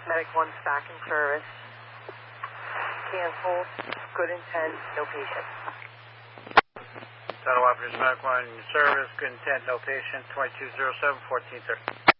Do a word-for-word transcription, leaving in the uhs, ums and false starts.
Medic one back in service. Canceled. Good intent. No patient. Title Officers Medic one in service. Good intent. No patient. twenty-two oh seven, fourteen thirty.